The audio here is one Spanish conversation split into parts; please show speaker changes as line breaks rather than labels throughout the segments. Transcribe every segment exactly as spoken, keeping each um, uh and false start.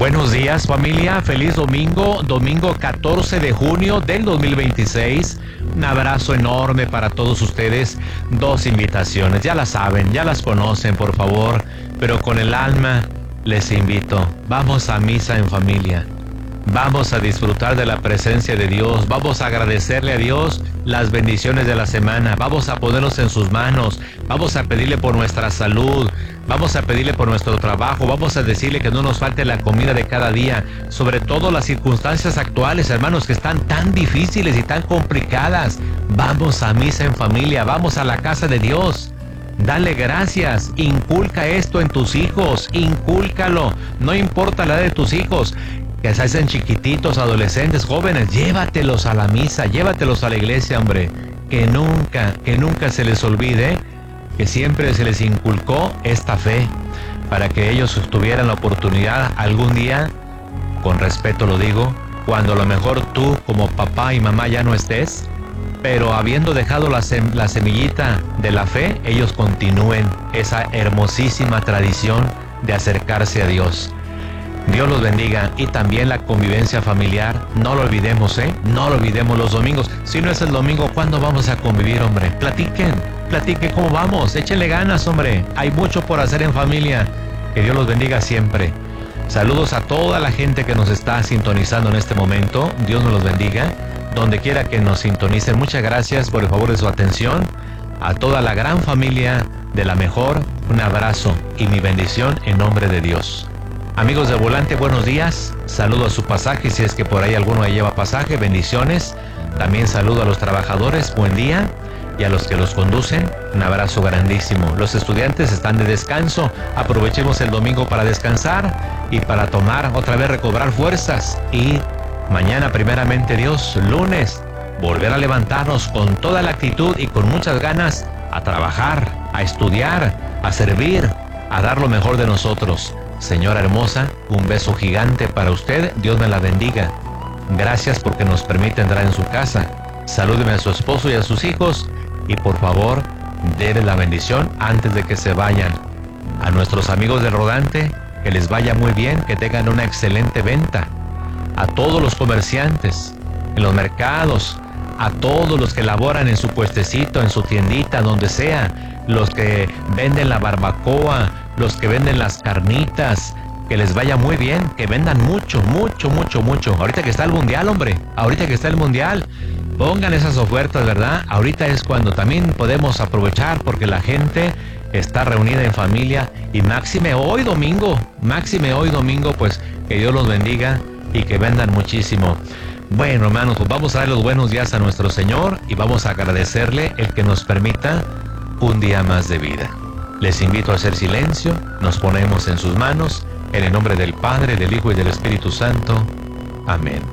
Buenos días, familia, feliz domingo, domingo catorce de junio del dos mil veintiséis. Un abrazo enorme para todos ustedes. Dos invitaciones, ya las saben, ya las conocen, por favor, pero con el alma les invito. Vamos a misa en familia. Vamos a disfrutar de la presencia de Dios. Vamos a agradecerle a Dios las bendiciones de la semana. Vamos a ponerlos en sus manos. Vamos a pedirle por nuestra salud. Vamos a pedirle por nuestro trabajo. Vamos a decirle que no nos falte la comida de cada día. Sobre todo las circunstancias actuales, hermanos, que están tan difíciles y tan complicadas. Vamos a misa en familia. Vamos a la casa de Dios. Dale gracias, inculca esto en tus hijos, incúlcalo, no importa la edad de tus hijos, que se hacen chiquititos, adolescentes, jóvenes, llévatelos a la misa, llévatelos a la iglesia, hombre, que nunca, que nunca se les olvide que siempre se les inculcó esta fe, para que ellos tuvieran la oportunidad algún día, con respeto lo digo, cuando a lo mejor tú como papá y mamá ya no estés, pero habiendo dejado la, sem la semillita de la fe, ellos continúen esa hermosísima tradición de acercarse a Dios. Dios los bendiga. Y también la convivencia familiar, no lo olvidemos, ¿eh? No lo olvidemos los domingos. Si no es el domingo, ¿cuándo vamos a convivir, hombre? Platiquen, platiquen cómo vamos, échenle ganas, hombre. Hay mucho por hacer en familia. Que Dios los bendiga siempre. Saludos a toda la gente que nos está sintonizando en este momento. Dios nos los bendiga. Donde quiera que nos sintonicen, muchas gracias por el favor de su atención. A toda la gran familia de La Mejor, un abrazo y mi bendición en nombre de Dios. Amigos de Volante, buenos días. Saludo a su pasaje, si es que por ahí alguno lleva pasaje, bendiciones. También saludo a los trabajadores, buen día. Y a los que los conducen, un abrazo grandísimo. Los estudiantes están de descanso. Aprovechemos el domingo para descansar y para tomar, otra vez recobrar fuerzas. Y mañana, primeramente Dios, lunes, volver a levantarnos con toda la actitud y con muchas ganas a trabajar, a estudiar, a servir, a dar lo mejor de nosotros. Señora hermosa, un beso gigante para usted. Dios me la bendiga. Gracias porque nos permite entrar en su casa. Salúdeme a su esposo y a sus hijos. Y por favor, déle la bendición antes de que se vayan. A nuestros amigos del Rodante, que les vaya muy bien, que tengan una excelente venta. A todos los comerciantes, en los mercados, a todos los que laboran en su puestecito, en su tiendita, donde sea, los que venden la barbacoa, los que venden las carnitas, que les vaya muy bien, que vendan mucho, mucho, mucho, mucho. Ahorita que está el mundial, hombre, ahorita que está el mundial, pongan esas ofertas, ¿verdad? Ahorita es cuando también podemos aprovechar porque la gente está reunida en familia y máxime hoy domingo, máxime hoy domingo, pues que Dios los bendiga y que vendan muchísimo. Bueno, hermanos, pues vamos a dar los buenos días a nuestro Señor y vamos a agradecerle el que nos permita un día más de vida. Les invito a hacer silencio, nos ponemos en sus manos, en el nombre del Padre, del Hijo y del Espíritu Santo. Amén.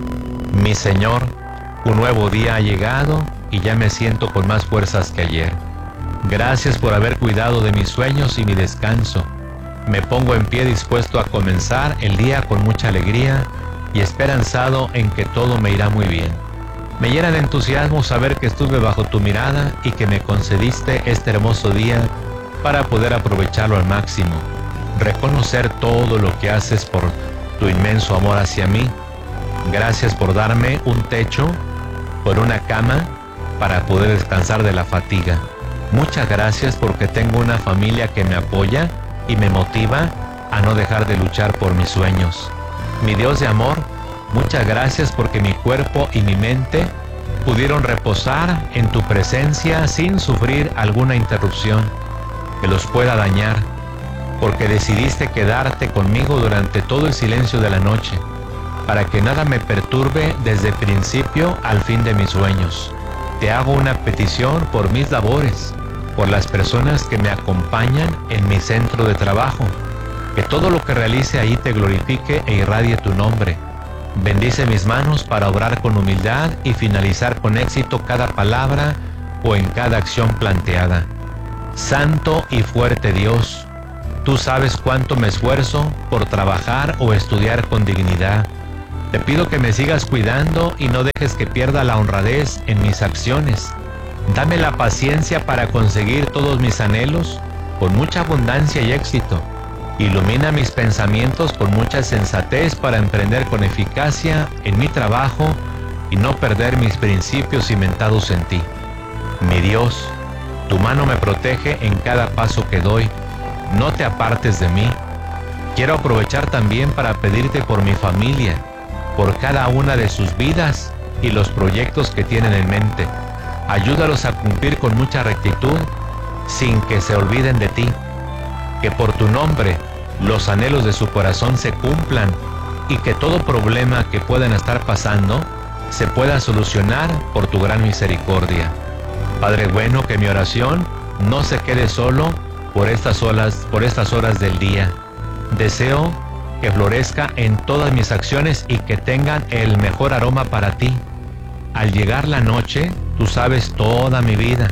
Mi Señor, un nuevo día ha llegado y ya me siento con más fuerzas que ayer. Gracias por haber cuidado de mis sueños y mi descanso. Me pongo en pie dispuesto a comenzar el día con mucha alegría y esperanzado en que todo me irá muy bien. Me llena de entusiasmo saber que estuve bajo tu mirada y que me concediste este hermoso día para poder aprovecharlo al máximo. Reconocer todo lo que haces por tu inmenso amor hacia mí. Gracias por darme un techo, por una cama, para poder descansar de la fatiga. Muchas gracias porque tengo una familia que me apoya y me motiva a no dejar de luchar por mis sueños. Mi Dios de amor, muchas gracias porque mi cuerpo y mi mente pudieron reposar en tu presencia sin sufrir alguna interrupción que los pueda dañar, porque decidiste quedarte conmigo durante todo el silencio de la noche, para que nada me perturbe desde el principio al fin de mis sueños. Te hago una petición por mis labores, por las personas que me acompañan en mi centro de trabajo, que todo lo que realice ahí te glorifique e irradie tu nombre. Bendice mis manos para obrar con humildad y finalizar con éxito cada palabra o en cada acción planteada. Santo y fuerte Dios, tú sabes cuánto me esfuerzo por trabajar o estudiar con dignidad. Te pido que me sigas cuidando y no dejes que pierda la honradez en mis acciones. Dame la paciencia para conseguir todos mis anhelos con mucha abundancia y éxito. Ilumina mis pensamientos con mucha sensatez para emprender con eficacia en mi trabajo y no perder mis principios cimentados en ti. Mi Dios, tu mano me protege en cada paso que doy. No te apartes de mí. Quiero aprovechar también para pedirte por mi familia, por cada una de sus vidas y los proyectos que tienen en mente. Ayúdalos a cumplir con mucha rectitud, sin que se olviden de ti. Que por tu nombre los anhelos de su corazón se cumplan y que todo problema que puedan estar pasando se pueda solucionar por tu gran misericordia. Padre bueno, que mi oración no se quede solo por estas horas, por estas horas del día. Deseo que florezca en todas mis acciones y que tengan el mejor aroma para ti. Al llegar la noche, tú sabes toda mi vida,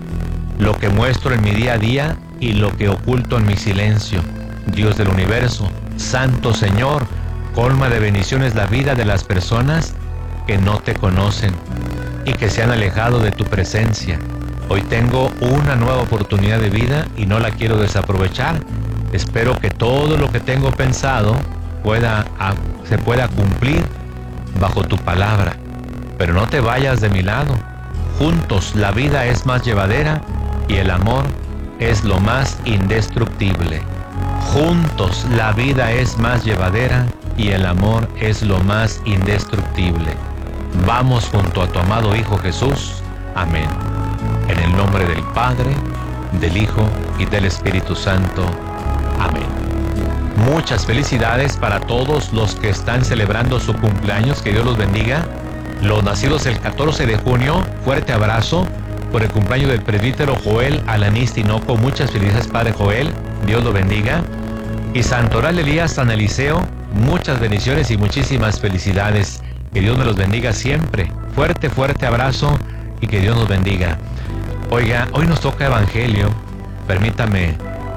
lo que muestro en mi día a día y lo que oculto en mi silencio. Dios del universo, Santo Señor, colma de bendiciones la vida de las personas que no te conocen y que se han alejado de tu presencia. Hoy tengo una nueva oportunidad de vida y no la quiero desaprovechar. Espero que todo lo que tengo pensado pueda, a, se pueda cumplir bajo tu palabra. Pero no te vayas de mi lado. Juntos la vida es más llevadera y el amor es lo más indestructible. Juntos la vida es más llevadera y el amor es lo más indestructible. Vamos junto a tu amado Hijo Jesús. Amén. En el nombre del Padre, del Hijo y del Espíritu Santo. Amén. Muchas felicidades para todos los que están celebrando su cumpleaños. Que Dios los bendiga. Los nacidos el catorce de junio, fuerte abrazo por el cumpleaños del presbítero Joel Alanís Tinoco. Muchas felicidades, Padre Joel. Dios lo bendiga. Y Santoral Elías San Eliseo, muchas bendiciones y muchísimas felicidades. Que Dios me los bendiga siempre. Fuerte, fuerte abrazo y que Dios nos bendiga. Oiga, hoy nos toca Evangelio. Permítame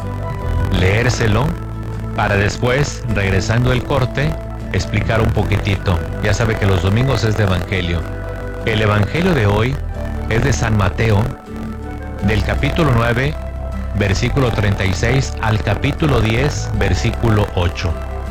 leérselo para después, regresando el corte, explicar un poquitito. Ya sabe que los domingos es de Evangelio. El Evangelio de hoy es de San Mateo, del capítulo nueve, versículo treinta y seis, al capítulo diez, versículo ocho.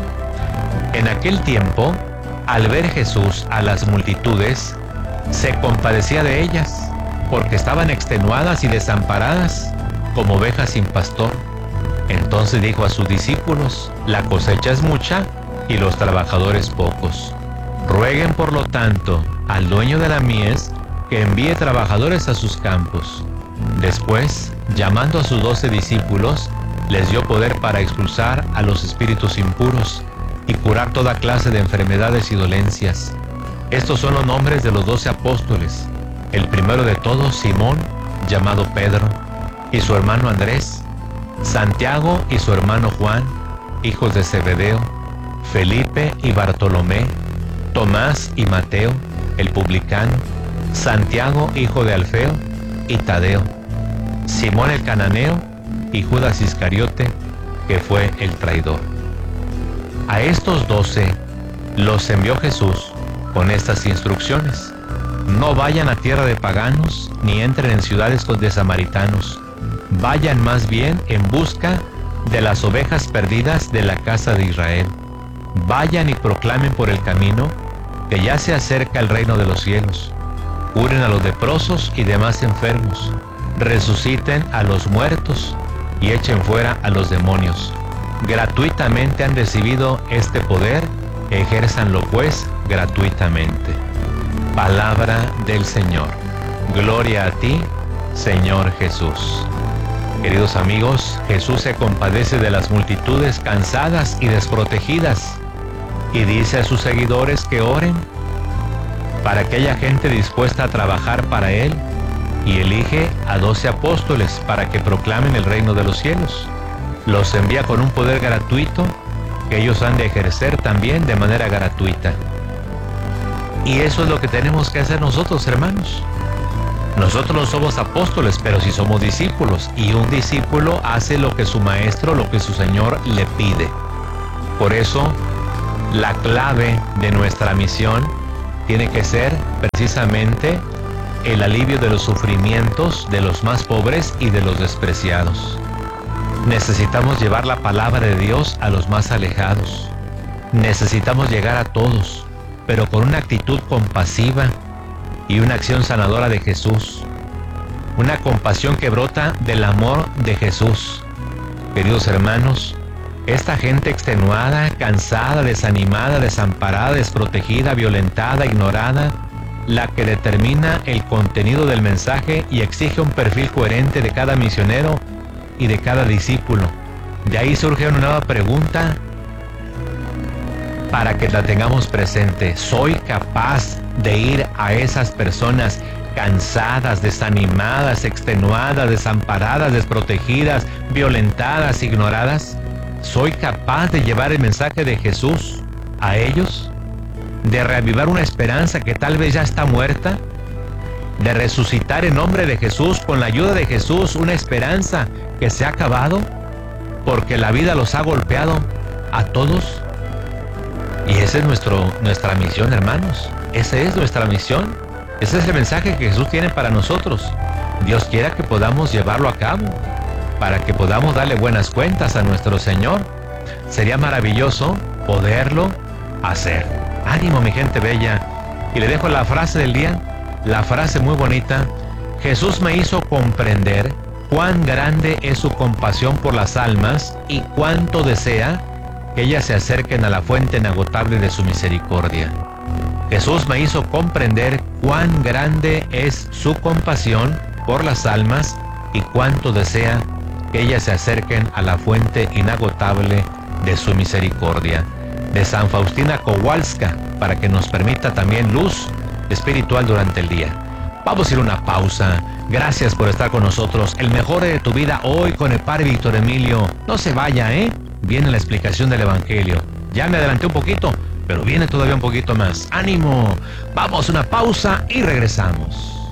En aquel tiempo, al ver Jesús a las multitudes, se compadecía de ellas, porque estaban extenuadas y desamparadas, como ovejas sin pastor. Entonces dijo a sus discípulos: la cosecha es mucha y los trabajadores pocos. Rueguen por lo tanto al dueño de la mies que envíe trabajadores a sus campos. Después, llamando a sus doce discípulos, les dio poder para expulsar a los espíritus impuros y curar toda clase de enfermedades y dolencias. Estos son los nombres de los doce apóstoles. El primero de todos, Simón, llamado Pedro, y su hermano Andrés, Santiago y su hermano Juan, hijos de Zebedeo, Felipe y Bartolomé, Tomás y Mateo, el publicano, Santiago, hijo de Alfeo, y Tadeo, Simón el cananeo y Judas Iscariote, que fue el traidor. A estos doce los envió Jesús con estas instrucciones: no vayan a tierra de paganos, ni entren en ciudades de samaritanos. Vayan más bien en busca de las ovejas perdidas de la casa de Israel. Vayan y proclamen por el camino que ya se acerca el reino de los cielos. Curen a los leprosos y demás enfermos. Resuciten a los muertos y echen fuera a los demonios. Gratuitamente han recibido este poder, ejérzanlo pues gratuitamente. Palabra del Señor. Gloria a ti, Señor Jesús. Queridos amigos, Jesús se compadece de las multitudes cansadas y desprotegidas y dice a sus seguidores que oren para aquella gente dispuesta a trabajar para Él, y elige a doce apóstoles para que proclamen el reino de los cielos. Los envía con un poder gratuito que ellos han de ejercer también de manera gratuita. Y eso es lo que tenemos que hacer nosotros, hermanos. Nosotros no somos apóstoles, pero sí somos discípulos, y un discípulo hace lo que su maestro, lo que su Señor le pide. Por eso, la clave de nuestra misión tiene que ser precisamente el alivio de los sufrimientos de los más pobres y de los despreciados. Necesitamos llevar la palabra de Dios a los más alejados. Necesitamos llegar a todos, pero con una actitud compasiva y una acción sanadora de Jesús. Una compasión que brota del amor de Jesús. Queridos hermanos, esta gente extenuada, cansada, desanimada, desamparada, desprotegida, violentada, ignorada, la que determina el contenido del mensaje y exige un perfil coherente de cada misionero y de cada discípulo. De ahí surge una nueva pregunta para que la tengamos presente. ¿Soy capaz de ir a esas personas cansadas, desanimadas, extenuadas, desamparadas, desprotegidas, violentadas, ignoradas? ¿Soy capaz de llevar el mensaje de Jesús a ellos? ¿De reavivar una esperanza que tal vez ya está muerta? ¿De resucitar en nombre de Jesús, con la ayuda de Jesús, una esperanza que se ha acabado? Porque la vida los ha golpeado a todos. Y esa es nuestro, nuestra misión, hermanos. Esa es nuestra misión. Ese es el mensaje que Jesús tiene para nosotros. Dios quiera que podamos llevarlo a cabo, para que podamos darle buenas cuentas a nuestro Señor. Sería maravilloso poderlo hacer. Ánimo, mi gente bella. Y le dejo la frase del día, la frase muy bonita. Jesús me hizo comprender cuán grande es su compasión por las almas y cuánto desea que ellas se acerquen a la fuente inagotable de su misericordia. Jesús me hizo comprender cuán grande es su compasión por las almas y cuánto desea que ellas se acerquen a la fuente inagotable de su misericordia. De San Faustina Kowalska, para que nos permita también luz espiritual durante el día. Vamos a ir a una pausa. Gracias por estar con nosotros. El mejor de tu vida hoy con el Padre Víctor Emilio. No se vaya, ¿eh? Viene la explicación del Evangelio. Ya me adelanté un poquito, pero viene todavía un poquito más. ¡Ánimo! Vamos a una pausa y regresamos.